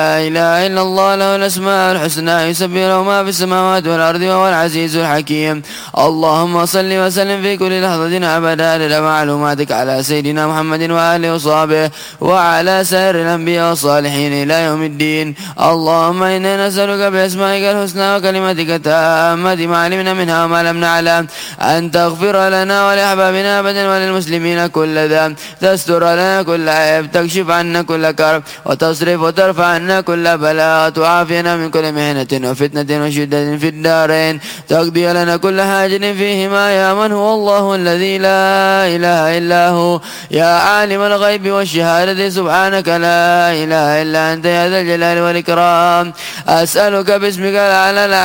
لا إله إلا الله له الأسماء الحسنى يسبح له ما في السماوات والأرض وهو العزيز الحكيم. اللهم صل وسلم في كل لحظة أبدا عدد معلوماتك على سيدنا محمد وآله وصحبه وعلى سائر الأنبياء والصالحين إلى يوم الدين. اللهم إنا نسألك بأسمائك الحسنى وكلماتك التامة ما علمنا منها وما لم نعلم أن تغفر لنا ولأحبابنا أبدا وللمسلمين كل ذنب، تستر لنا كل عيب، تكشف عنا كل كرب، وتصرف وترفع عنا كل بلاء، تعافينا من كل محنة وفتنة وشدة في الدارين، تقضي لنا كل حاجة فيهما يا من هو الله الذي لا إله إلا هو، يا عالم الغيب والشهادة سبحانك لا إله إلا أنت يا ذا الجلال والإكرام. أسألك باسمك الأعلى